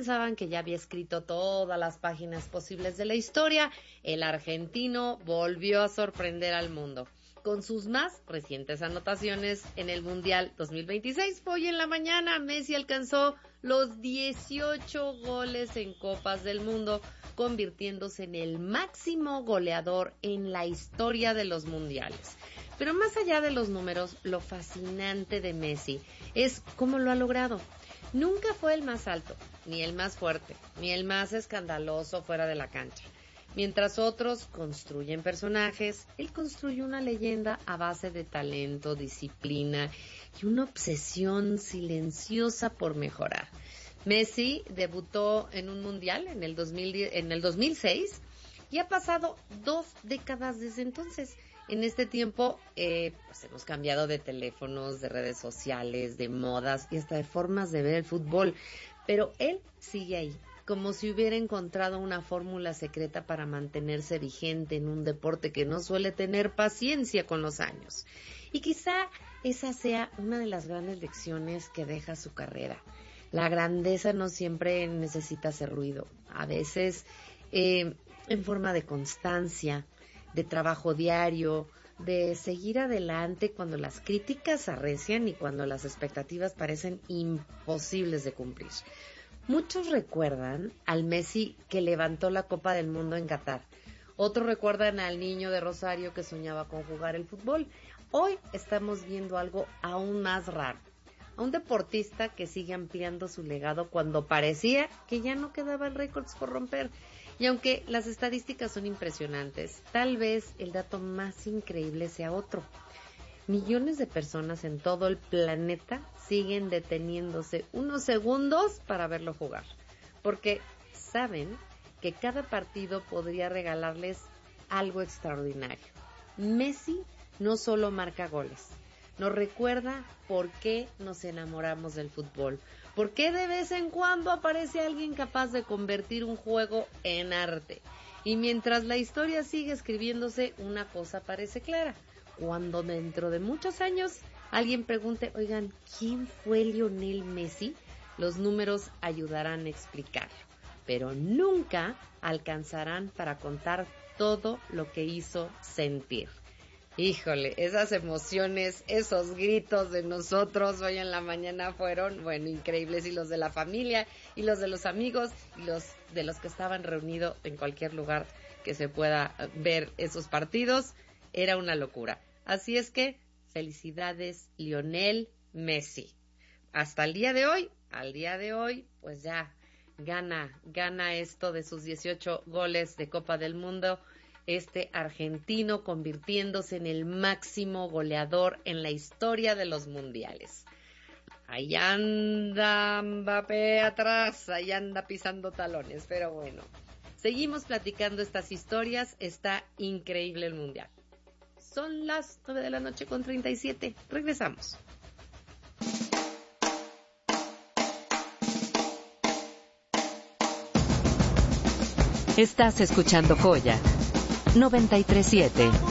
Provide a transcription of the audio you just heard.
pensaban que ya había escrito todas las páginas posibles de la historia, el argentino volvió a sorprender al mundo con sus más recientes anotaciones en el Mundial 2026. Hoy en la mañana Messi alcanzó los 18 goles en Copas del Mundo, convirtiéndose en el máximo goleador en la historia de los mundiales. Pero más allá de los números, lo fascinante de Messi es cómo lo ha logrado. Nunca fue el más alto, ni el más fuerte, ni el más escandaloso fuera de la cancha. Mientras otros construyen personajes, él construye una leyenda a base de talento, disciplina y una obsesión silenciosa por mejorar. Messi debutó en un mundial en el 2006 y ha pasado 2 décadas desde entonces. En este tiempo pues hemos cambiado de teléfonos, de redes sociales, de modas y hasta de formas de ver el fútbol, pero él sigue ahí, como si hubiera encontrado una fórmula secreta para mantenerse vigente en un deporte que no suele tener paciencia con los años. Y quizá esa sea una de las grandes lecciones que deja su carrera. La grandeza no siempre necesita hacer ruido, a veces en forma de constancia, de trabajo diario, de seguir adelante cuando las críticas arrecian y cuando las expectativas parecen imposibles de cumplir. Muchos recuerdan al Messi que levantó la Copa del Mundo en Qatar. Otros recuerdan al niño de Rosario que soñaba con jugar el fútbol. Hoy estamos viendo algo aún más raro. A un deportista que sigue ampliando su legado cuando parecía que ya no quedaban récords por romper. Y aunque las estadísticas son impresionantes, tal vez el dato más increíble sea otro. Millones de personas en todo el planeta siguen deteniéndose unos segundos para verlo jugar, porque saben que cada partido podría regalarles algo extraordinario. Messi no solo marca goles, nos recuerda por qué nos enamoramos del fútbol, por qué de vez en cuando aparece alguien capaz de convertir un juego en arte. Y mientras la historia sigue escribiéndose, una cosa parece clara: cuando dentro de muchos años alguien pregunte, oigan, ¿quién fue Lionel Messi?, los números ayudarán a explicarlo, pero nunca alcanzarán para contar todo lo que hizo sentir. Híjole, esas emociones, esos gritos de nosotros hoy en la mañana fueron, increíbles, y los de la familia, y los de los amigos, y los de los que estaban reunidos en cualquier lugar que se pueda ver esos partidos, era una locura. Así es que, felicidades, Lionel Messi. Hasta el día de hoy, pues ya gana esto de sus 18 goles de Copa del Mundo, este argentino convirtiéndose en el máximo goleador en la historia de los mundiales. Ahí anda Mbappé atrás, ahí anda pisando talones, pero bueno, seguimos platicando estas historias, está increíble el mundial. Son las 9:37 p.m, regresamos. Estás escuchando Joya 93.7.